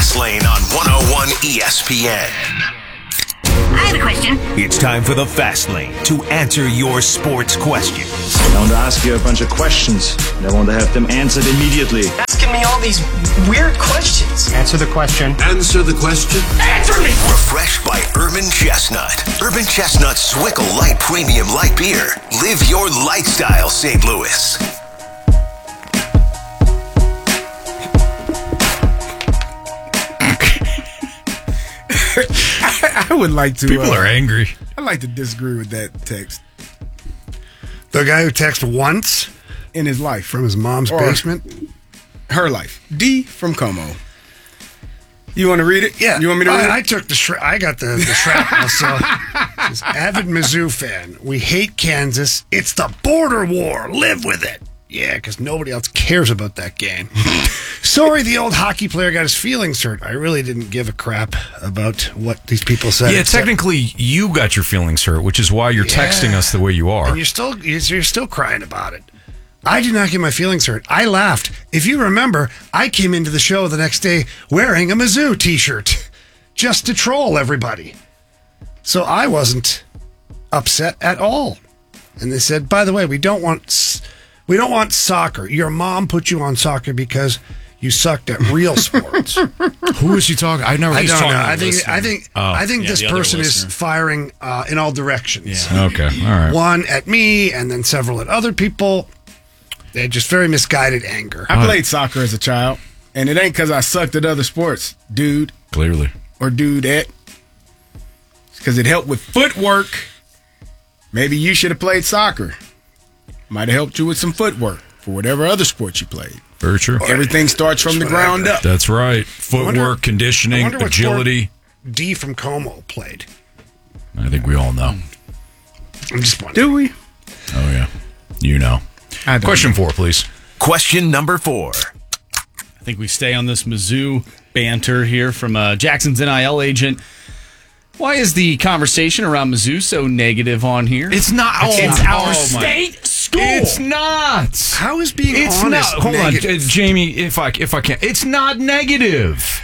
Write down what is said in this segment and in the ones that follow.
Fastlane on 101 ESPN. I have a question. It's time for the Fastlane to answer your sports questions. I want to ask you a bunch of questions, and I want to have them answered immediately. Asking me all these weird questions. Answer the question. Answer the question. Answer me! Refreshed by Urban Chestnut. Urban Chestnut Swickle Light Premium Light Beer. Live your lifestyle, St. Louis. I would like to. People are angry. I'd like to disagree with that text. The guy who texted once In his life. from his mom's Or- basement. Her life. D from Como. You want to read it? Yeah, You want me to read it? I took I got the shrapnel. So, says, avid Mizzou fan. We hate Kansas. It's the border war. Live with it. Yeah, because nobody else cares about that game. Sorry, the old hockey player got his feelings hurt. I really didn't give a crap about what these people said. Yeah, except- technically, you got your feelings hurt, which is why you're texting us the way you are. And you're still crying about it. I did not get my feelings hurt. I laughed. If you remember, I came into the show the next day wearing a Mizzou t-shirt just to troll everybody. So I wasn't upset at all. And they said, by the way, we don't want soccer. Your mom put you on soccer because you sucked at real sports. Who is he talking? I never. I he's don't talking know. to I the think listener. this the other person is listener. firing in all directions. Yeah. Okay, all right. One at me and then several at other people. They're just very misguided anger. I played soccer as a child, and it ain't because I sucked at other sports, dude, Clearly. or dudette. It's because it helped with footwork. Maybe you should have played soccer. Might have helped you with some footwork for whatever other sport you played. Very true. Everything starts from the ground up. That's right. Footwork, conditioning, wonder what agility. D from Como played. I think we all know. I'm just wondering. Do we? Oh, yeah. You know. I don't Question know. 4, please. Question number 4. I think we stay on this Mizzou banter here from Jackson's NIL agent. Why is the conversation around Mizzou so negative on here? It's not. It's our state school. It's not. How is being It's honest not. Hold negative? on, Jamie. If I can, it's not negative.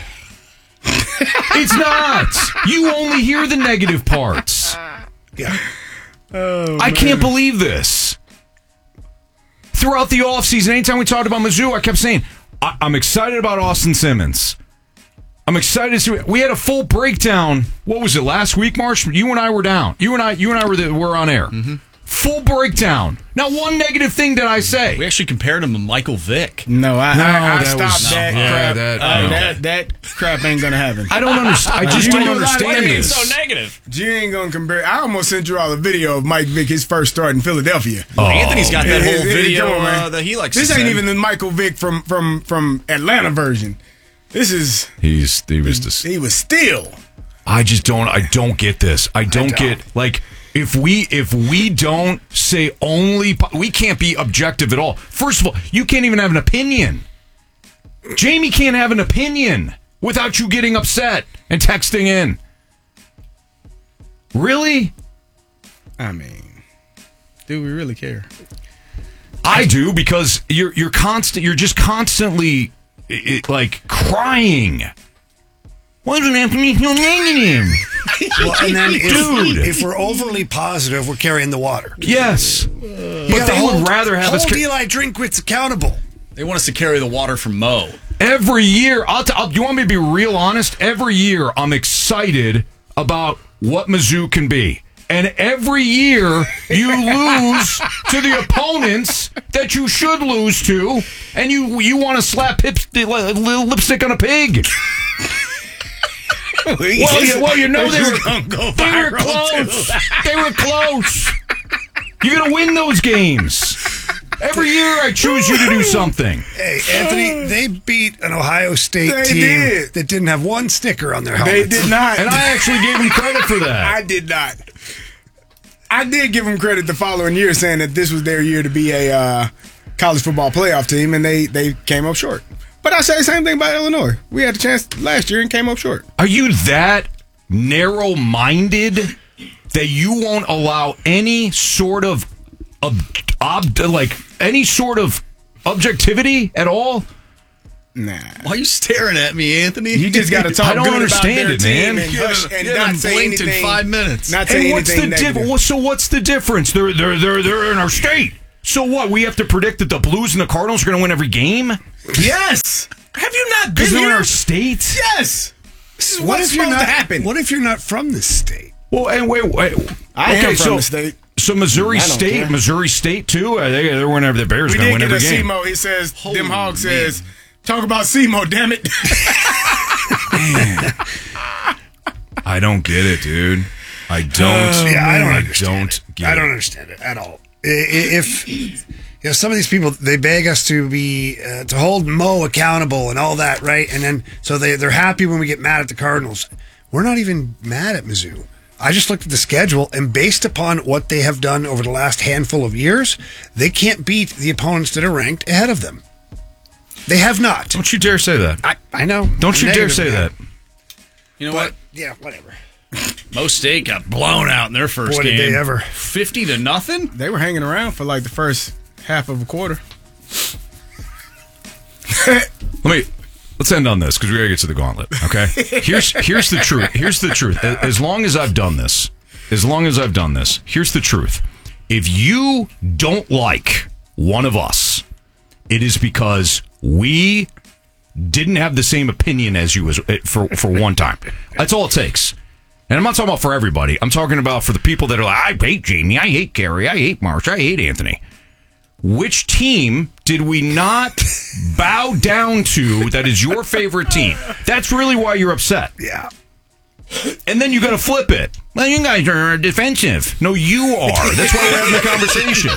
It's not. You only hear the negative parts. Yeah. I can't believe this. Throughout the offseason, anytime we talked about Mizzou, I kept saying, I'm excited about Austin Simmons. I'm excited to see. We had a full breakdown. What was it, last week, Marsh? You and I were down. You and I were on air. Mm-hmm. Full breakdown. Now, one negative thing did I say? We actually compared him to Michael Vick. No, I that stopped was- that yeah, crap. that- That crap ain't gonna happen. I don't understand. I just You don't know, like, understand why this. So negative. You ain't gonna compare. I almost sent you all a video of Mike Vick, his first start in Philadelphia. Anthony's got that whole Come video on, man. that he likes This to ain't send. even the Michael Vick from Atlanta version. This is He was still. I don't get this. I don't get, like, if we don't say only, we can't be objective at all. First of all, you can't even have an opinion. Jamie can't have an opinion without you getting upset and texting in. Really? I mean, do we really care? I do, because you're just constantly like crying. Why doesn't Anthony feel negative? Well, and then Dude. if we're overly positive, we're carrying the water. Yes. But they would rather have us. Hold Eli Drinkwitz accountable. They want us to carry the water from Mo. Every year, you want me to be real honest? Every year, I'm excited about what Mizzou can be. And every year, you lose to the opponents that you should lose to, and you want to slap lipstick on a pig. Well, you know they were close. They were close. You're going to win those games. Every year I choose you to do something. Hey, Anthony, they beat an Ohio State They team did. that didn't have one sticker on their They helmets. did not. And I actually gave them credit for that. I did not. I did give them credit the following year, saying that this was their year to be a college football playoff team, and they came up short. But I say the same thing about Illinois. We had a chance last year and came up short. Are you that narrow-minded that you won't allow any sort of any sort of objectivity at all? Nah. Why are you staring at me, Anthony? You just got to talk I don't good understand about it, their team man. and, You hush, and not say blinked anything. in 5 minutes. Not say And what's the anything negative. So what's the difference? They're in our state. So what? We have to predict that the Blues and the Cardinals are going to win every game? Yes. Have you not been Because they're in here? our state? Yes. This is What what's if you're supposed not to happen. What if you're not from this state? Well, and wait. I am from the state. So Missouri I don't State, care. Missouri State too. They're whenever the Bears are We going to did win get a every game. SEMO. He says, Dem Hog says, talk about SEMO, damn it. I don't get it, dude. I don't. I don't I understand. don't get I it. don't understand it at all. If some of these people, they beg us to be to hold Mo accountable and all that, right? And then so they're happy when we get mad at the Cardinals. We're not even mad at Mizzou. I just looked at the schedule, and based upon what they have done over the last handful of years, they can't beat the opponents that are ranked ahead of them. They have not. Don't you dare say that. I know. Don't you dare Negative, say man. that. You know But what? yeah, whatever. Mo State got blown out in their first Boy, game. did they ever. 50-0? They were hanging around for like the first half of a quarter. Let's end on this because we gotta get to the gauntlet. Okay. Here's the truth. Here's the truth. As long as I've done this, here's the truth. If you don't like one of us, it is because we didn't have the same opinion as you for one time. That's all it takes. And I'm not talking about for everybody. I'm talking about for the people that are like, I hate Jamie, I hate Gary, I hate Marsh, I hate Anthony. Which team did we not bow down to that is your favorite team? That's really why you're upset. Yeah. And then you got to flip it. Well, you guys are defensive. No, you are. That's why we're having the conversation.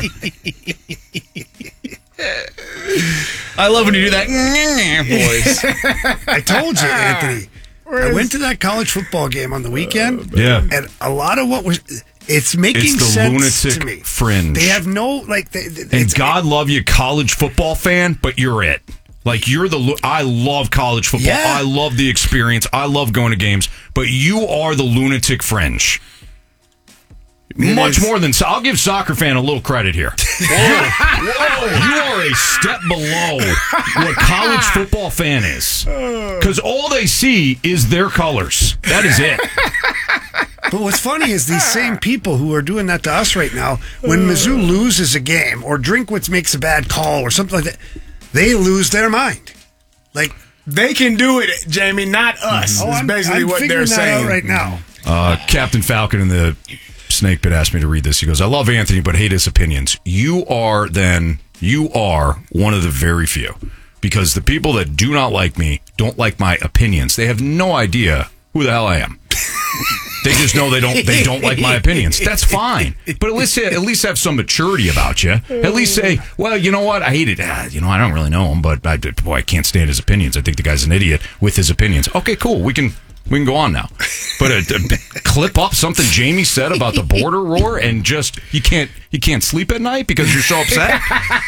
I love when you do that voice. I told you, Anthony. I went to that college football game on the weekend. Yeah. And a lot of what was... It's making It's the sense lunatic to me. fringe. They have no, like... And God love you, college football fan, but you're it. Like, you're I love college football. Yeah. I love the experience. I love going to games. But you are the lunatic fringe. Much more than... I'll give soccer fan a little credit here. Whoa. You are a step below what college football fan is. Because all they see is their colors. That is it. But what's funny is these same people who are doing that to us right now, when Mizzou loses a game or Drinkwitz makes a bad call or something like that, they lose their mind. Like, they can do it, Jamie, not us. Is basically what they're saying out right now. Captain Falcon in the Snake Pit asked me to read this. He goes, I love Anthony, but hate his opinions. You are one of the very few. Because the people that do not like me don't like my opinions. They have no idea who the hell I am. They just know they don't like my opinions. That's fine. But at least have some maturity about you. At least say, well, you know what? I hate it. I don't really know him, but I can't stand his opinions. I think the guy's an idiot with his opinions. Okay, cool. We can go on now. But clip up something Jamie said about the border roar and just you can't sleep at night because you're so upset.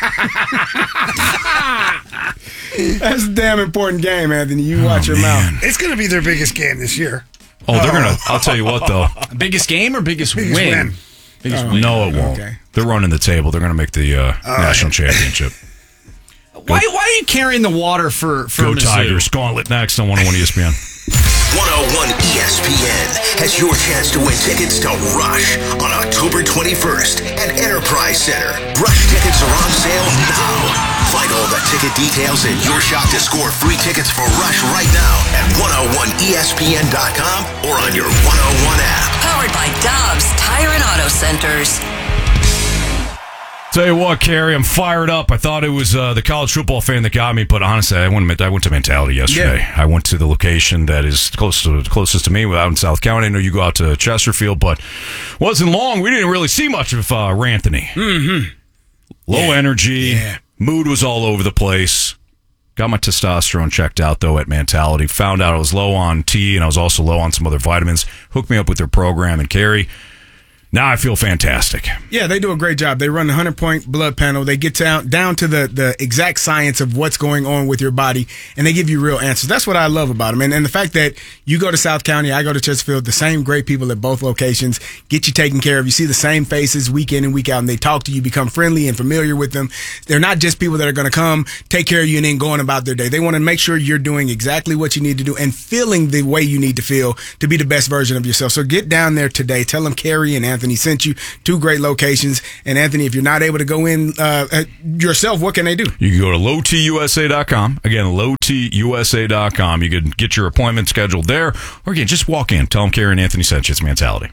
That's a damn important game, Anthony. You watch your mouth. It's going to be their biggest game this year. Oh, they're gonna. I'll tell you what, though. Biggest game or biggest win? win. Biggest win. No, it won't. Okay. They're running the table. They're gonna make the national championship. Why are you carrying the water for Go Mizzou? Tigers! Gauntlet next on 101 ESPN. 101 ESPN has your chance to win tickets to Rush on October 21st at Enterprise Center. Rush tickets are on sale now. Find all the ticket details and your shot to score free tickets for Rush right now at 101ESPN.com or on your 101 app. Powered by Dobbs Tire and Auto Centers. Tell you what, Carrie, I'm fired up. I thought it was the college football fan that got me, but honestly, I went to Mentality yesterday. Yeah. I went to the location that is closest to me, out in South County. I know you go out to Chesterfield, but wasn't long. We didn't really see much of Ranthony. Mm-hmm. Low energy. Yeah. Mood was all over the place. Got my testosterone checked out, though, at Mentality. Found out I was low on tea, and I was also low on some other vitamins. Hooked me up with their program. And, Carrie, Now I feel fantastic. Yeah, they do a great job. They run the 100-point blood panel. They get down to the exact science of what's going on with your body, and they give you real answers. That's what I love about them. And the fact that you go to South County, I go to Chesterfield, the same great people at both locations get you taken care of. You see the same faces week in and week out, and they talk to you, become friendly and familiar with them. They're not just people that are going to come, take care of you, and then going about their day. They want to make sure you're doing exactly what you need to do and feeling the way you need to feel to be the best version of yourself. So get down there today. Tell them Carrie and Anthony sent you. 2 great locations. And Anthony, if you're not able to go in yourself, what can they do? You can go to lowtusa.com. Again, lowtusa.com. You can get your appointment scheduled there. Or again, just walk in. Tell them Carrie and Anthony sent you. It's Mentality.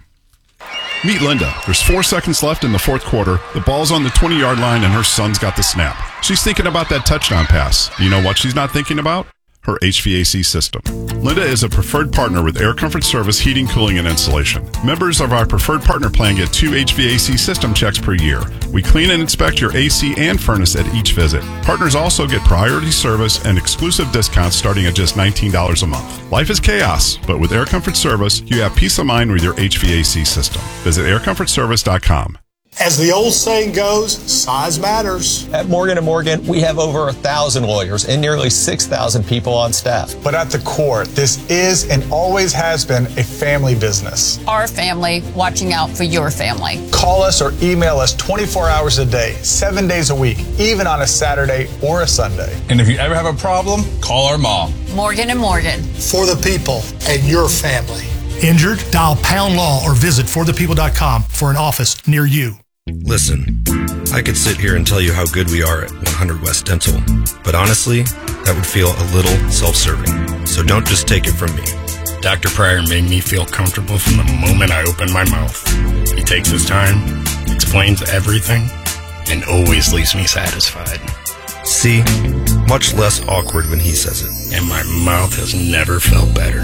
Meet Linda. There's 4 seconds left in the fourth quarter. The ball's on the 20-yard line, and her son's got the snap. She's thinking about that touchdown pass. You know what she's not thinking about? Her HVAC system. Linda is a preferred partner with Air Comfort Service Heating, Cooling, and Insulation. Members of our preferred partner plan get 2 HVAC system checks per year. We clean and inspect your AC and furnace at each visit. Partners also get priority service and exclusive discounts starting at just $19 a month. Life is chaos, but with Air Comfort Service, you have peace of mind with your HVAC system. Visit aircomfortservice.com. As the old saying goes, size matters. At Morgan & Morgan, we have over 1,000 lawyers and nearly 6,000 people on staff. But at the core, this is and always has been a family business. Our family watching out for your family. Call us or email us 24 hours a day, 7 days a week, even on a Saturday or a Sunday. And if you ever have a problem, call our mom. Morgan & Morgan. For the people and your family. Injured? Dial pound law or visit forthepeople.com for an office near you. Listen, I could sit here and tell you how good we are at 100 West Dental, but honestly, that would feel a little self-serving. So don't just take it from me. Dr. Pryor made me feel comfortable from the moment I opened my mouth. He takes his time, explains everything, and always leaves me satisfied. See? Much less awkward when he says it. And my mouth has never felt better.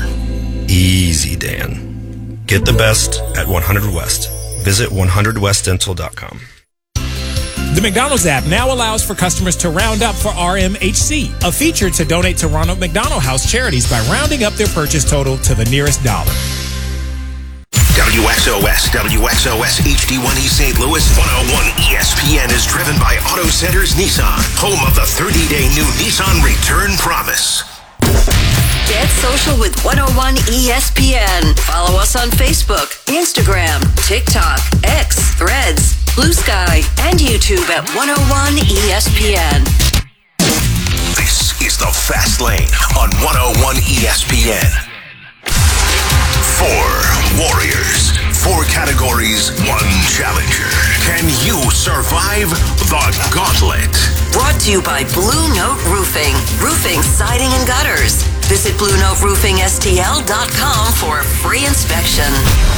Easy, Dan. Get the best at 100 West. Visit 100westdental.com. The McDonald's app now allows for customers to round up for RMHC, a feature to donate to Ronald McDonald House charities by rounding up their purchase total to the nearest dollar. WXOS HD1 East St. Louis 101 ESPN is driven by Auto Centers Nissan, home of the 30-day new Nissan Return Promise. Get social with 101 ESPN. Follow us on Facebook, Instagram, TikTok, X, Threads, Blue Sky, and YouTube at 101 ESPN. This is the Fast Lane on 101 ESPN. 4 warriors, 4 categories, 1 challenger. Can you survive the gauntlet? Brought to you by Blue Note Roofing. Roofing, siding, and gutters. Visit BlueNoteRoofingSTL.com for a free inspection.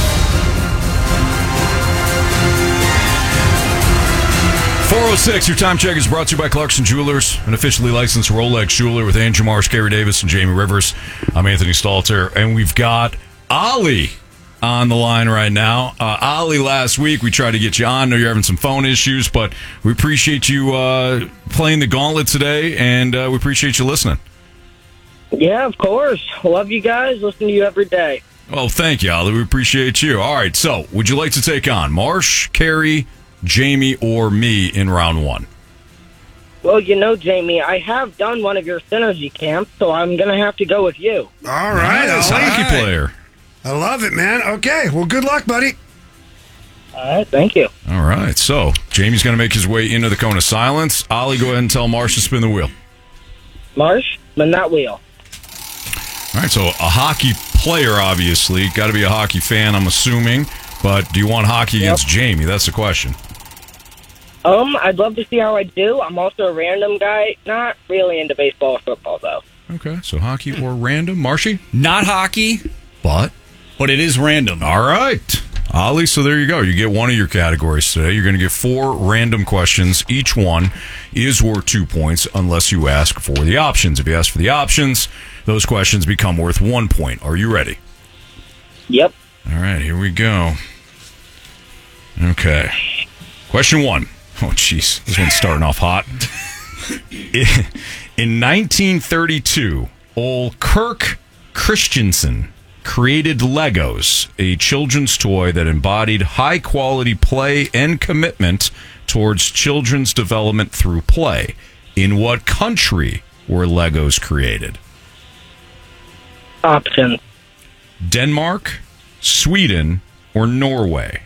.406, your time check is brought to you by Clarkson Jewelers, an officially licensed Rolex jeweler with Andrew Marsh, Gary Davis, and Jamie Rivers. I'm Anthony Stalter, and we've got Ali on the line right now. Ali, last week we tried to get you on. I know you're having some phone issues, but we appreciate you playing the gauntlet today, and we appreciate you listening. Yeah, of course. I love you guys. Listen to you every day. Well, thank you, Ali. We appreciate you. All right, so would you like to take on Marsh, Carrie, Jamie, or me in round 1? Well, you know, Jamie, I have done one of your synergy camps, so I'm going to have to go with you. All right. Nice hockey player. I love it, man. Okay, well, good luck, buddy. All right, thank you. All right, so Jamie's going to make his way into the cone of silence. Ali, go ahead and tell Marsh to spin the wheel. Marsh, spin that wheel. All right, so a hockey player, obviously. Got to be a hockey fan, I'm assuming. But do you want hockey against Jamie? That's the question. I'd love to see how I do. I'm also a random guy. Not really into baseball or football, though. Okay, so hockey or random. Marshy? Not hockey. But it is random. All right. Ali, so there you go. You get one of your categories today. You're going to get 4 random questions. Each one is worth 2 points unless you ask for the options. If you ask for the options, those questions become worth 1 point. Are you ready? Yep. All right, here we go. Okay. Question 1. Oh, jeez. This one's starting off hot. In 1932, old Kirk Christensen created Legos, a children's toy that embodied high-quality play and commitment towards children's development through play? In what country were Legos created? Options. Denmark, Sweden, or Norway?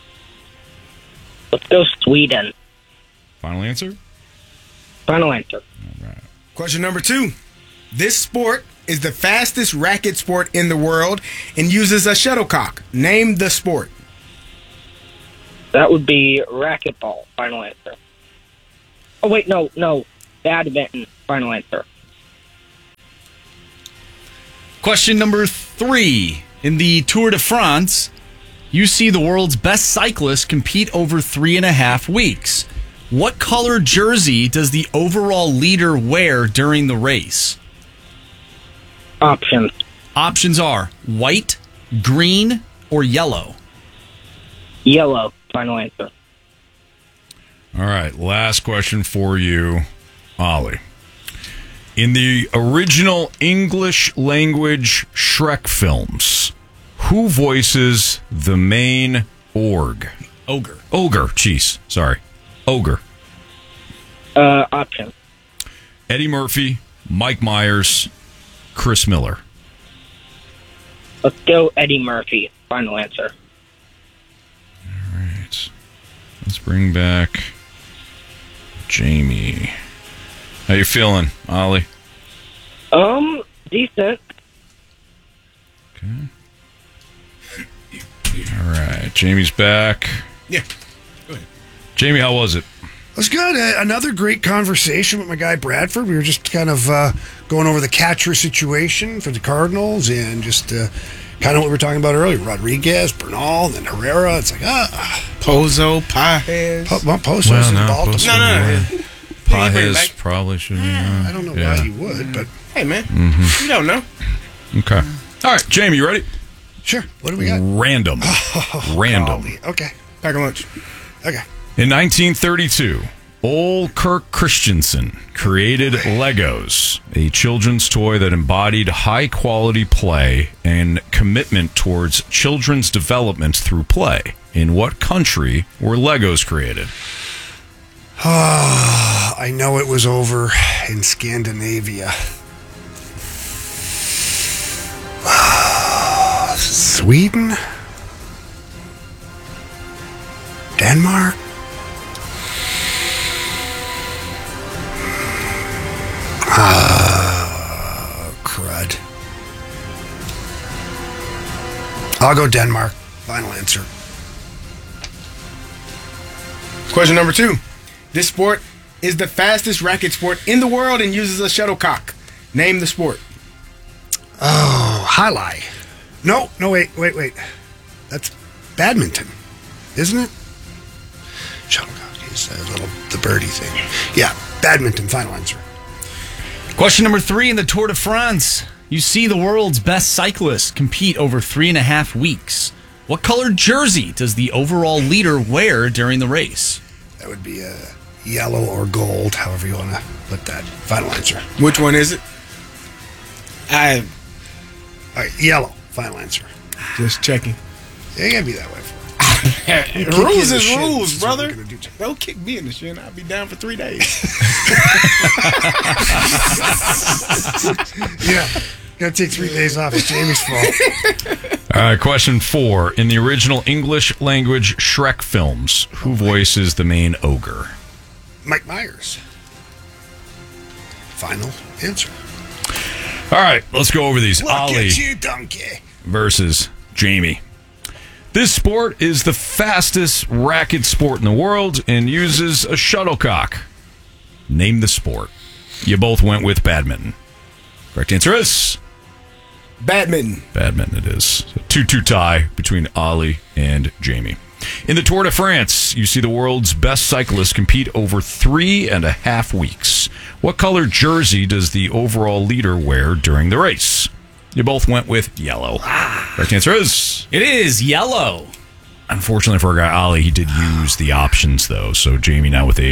Let's go Sweden. Final answer? Final answer. Question number 2. This sport is the fastest racket sport in the world and uses a shuttlecock. Name the sport. That would be racquetball. Final answer. Oh, wait, no. Badminton. Final answer. Question number 3. In the Tour de France, you see the world's best cyclists compete over 3.5 weeks. What color jersey does the overall leader wear during the race? Options. Options are white, green, or yellow. Yellow. Final answer. All right, last question for you, Ollie. In the original English language Shrek films, who voices the main Ogre? Option. Eddie Murphy, Mike Myers, Chris Miller. Let's go Eddie Murphy. Final answer. All right. Let's bring back Jamie. How you feeling, Ollie? Decent. Okay. All right. Jamie's back. Yeah. Go ahead. Jamie, how was it? It was good. Another great conversation with my guy Bradford. We were just kind of going over the catcher situation for the Cardinals and just kind of what we were talking about earlier. Rodriguez, Bernal, and then Herrera. It's like, Pozo, Pajes. Pozo's in Baltimore. No. Pajes probably should be. I don't know why you would, but... Hey, man. Mm-hmm. You don't know. Okay. All right, Jamie, you ready? Sure. What do we got? Random. Golly. Okay. Pack a lunch. Okay. In 1932, Ole Kirk Christensen created Legos, a children's toy that embodied high-quality play and commitment towards children's development through play. In what country were Legos created? I know it was over in Scandinavia. Sweden? Denmark? Crud. I'll go Denmark. Final answer. Question number 2. This sport is the fastest racket sport in the world and uses a shuttlecock. Name the sport. Oh, highlight. No, wait. That's badminton, isn't it? Shuttlecock is the birdie thing. Yeah, badminton. Final answer. Question number 3. In the Tour de France, you see the world's best cyclists compete over 3.5 weeks. What colored jersey does the overall leader wear during the race? That would be yellow or gold, however you want to put that. Final answer. Which one is it? Yellow. Final answer. Just checking. It can't be that way. Rules is rules, brother. Don't kick me in the shin. I'll be down for 3 days. Yeah. Gotta take 3 days off. It's Jamie's fault. All right, question 4. In the original English language Shrek films, who voices the main ogre? Mike Myers. Final answer. All right, let's go over these. Look Ollie at you, donkey. versus Jamie. This sport is the fastest racket sport in the world and uses a shuttlecock. Name the sport. You both went with badminton. Correct answer is... Badminton. Badminton it is. A 2-2 tie between Ollie and Jamie. In the Tour de France, you see the world's best cyclists compete over 3.5 weeks. What color jersey does the overall leader wear during the race? You both went with yellow. Correct answer is... It is yellow. Unfortunately for our guy Ollie, he did use the options, though. So Jamie now with a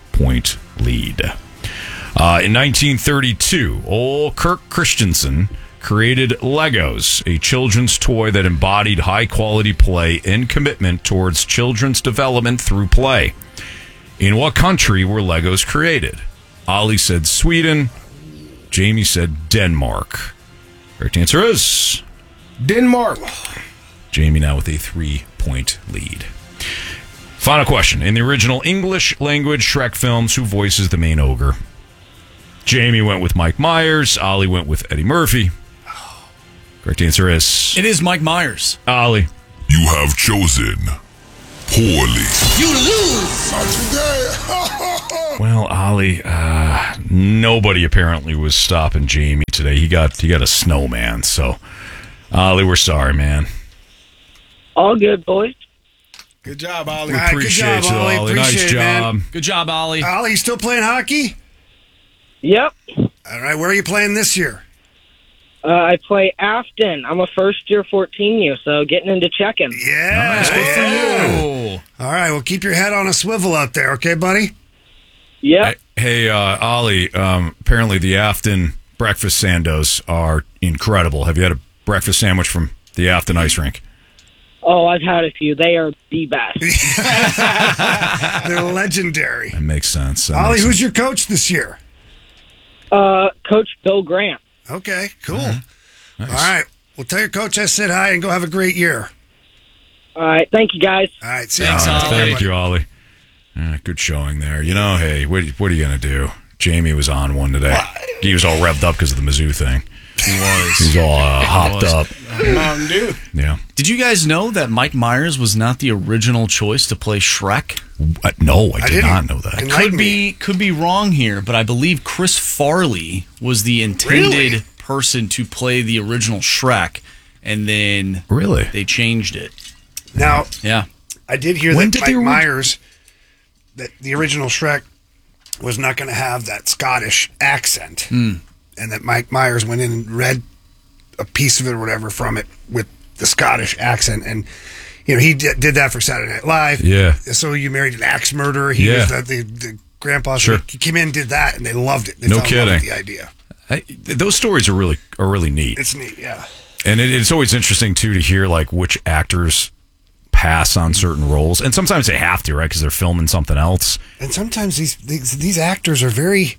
1-point lead. In 1932, Ole Kirk Christensen created Legos, a children's toy that embodied high-quality play and commitment towards children's development through play. In what country were Legos created? Ollie said Sweden. Jamie said Denmark. Correct answer is Denmark. Jamie now with a 3-point lead. Final question. In the original English language Shrek films, who voices the main ogre? Jamie went with Mike Myers. Ollie went with Eddie Murphy. Correct answer is... It is Mike Myers. Ollie. You have chosen poorly. You lose! Not today. Well, Ollie, nobody apparently was stopping Jamie today. He got a snowman, so... Ollie, we're sorry, man. All good, boys. Good job, Ollie. We appreciate you, Ollie. Nice job. Good job, Ollie. Ollie, you still playing hockey? Yep. All right, where are you playing this year? I play Afton. I'm a first-year 14U, so getting into checking. Yeah. Nice, good for you. All right, well, keep your head on a swivel out there, okay, buddy? Yep. Hey, Ollie, apparently the Afton breakfast sandos are incredible. Have you had a breakfast sandwich from the Afton ice rink? Oh, I've had a few. They are the best. They're legendary. That makes sense. Ollie, who's your coach this year? Coach Bill Grant. Okay, cool. Nice. All right. Well, tell your coach I said hi and go have a great year. All right. Thank you, guys. All right. See Thanks, you. Ollie. Thank you, Ollie. Good showing there. You know, hey, what are you going to do? Jamie was on one today. He was all revved up because of the Mizzou thing. He was. He was all hopped up. Mountain Dew. Yeah. Did you guys know that Mike Myers was not the original choice to play Shrek? No, I did not know that. Could be wrong here, but I believe Chris Farley was the intended person to play the original Shrek, and then they changed it. Now, yeah, I did hear that Mike Myers, that the original Shrek was not going to have that Scottish accent, and that Mike Myers went in and read a piece of it or whatever from it with the Scottish accent, and you know he did that for Saturday Night Live. Yeah. So You Married an Axe Murderer. He was the grandpa. Sure. He came in and did that, and they loved it. They No fell in love with kidding. the idea. Those stories are really neat. It's neat, yeah. And it's always interesting too to hear like which actors pass on certain roles, and sometimes they have to, right? Because they're filming something else. And sometimes these actors are very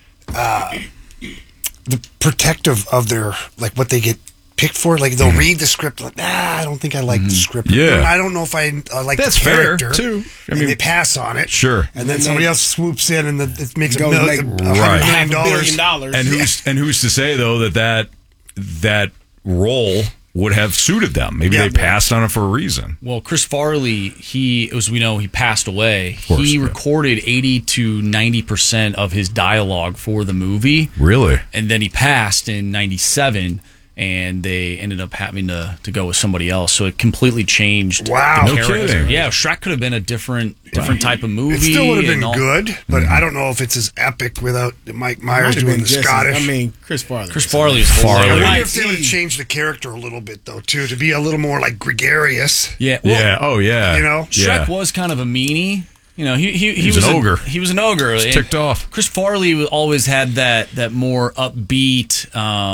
protective of their like what they get picked for. Like they'll read the script, like I don't think I like the script. Yeah. I don't know if I like That's the character. fair, too. I And mean, they pass on it. Sure. And then somebody else swoops in and it makes Go make $100 $500 million. million. And who's to say though that role would have suited them? Maybe they passed on it for a reason. Well, Chris Farley, as we know, he passed away. course, He yeah. recorded 80 to 90% of his dialogue for the movie. Really? And then he passed in 97, and they ended up having to go with somebody else. So it completely changed. Wow. the No character. kidding. Yeah, Shrek could have been a different type of movie. It still would have and been all- good, but I don't know if it's as epic without Mike Myers doing the Scottish. Chris Farley. Chris Farley is Farley. I hilarious. wonder if they would have changed the character a little bit though, too, to be a little more like gregarious. Yeah. Well, Yeah. Oh yeah. You know? Shrek was kind of a meanie. You know, he was an ogre. He was an ogre. Just ticked off. Chris Farley always had that more upbeat.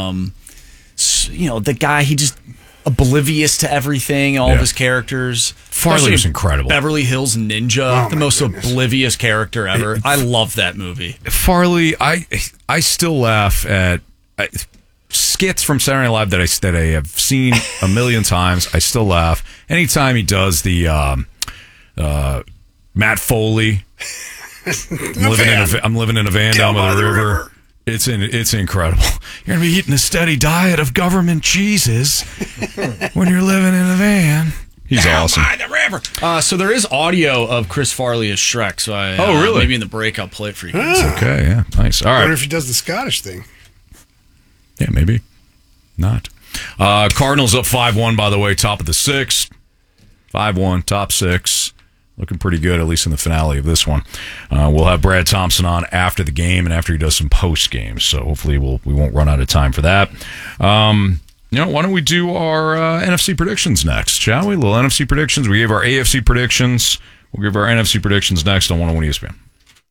The guy, he just oblivious to everything, all of his characters. Farley Especially was incredible. Beverly Hills Ninja, the most oblivious character ever. I love that movie. Farley, I still laugh at skits from Saturday Night Live that I have seen a million times. I still laugh anytime he does the Matt Foley. I'm living in a van down by the river. It's incredible. You're gonna be eating a steady diet of government cheeses when you're living in a van. He's awesome. By the river. So there is audio of Chris Farley as Shrek. So really? Maybe in the break I'll play it for you guys. Okay, yeah, nice. All I wonder right, if he does the Scottish thing. yeah, maybe not. Cardinals up 5-1. By the way, top of the sixth. 5-1, top six. Looking pretty good, at least in the finale of this one. We'll have Brad Thompson on after the game and after he does some post games. So hopefully we won't run out of time for that. Why don't we do our NFC predictions next, shall we? A little NFC predictions. We gave our AFC predictions. We'll give our NFC predictions next on 101 ESPN.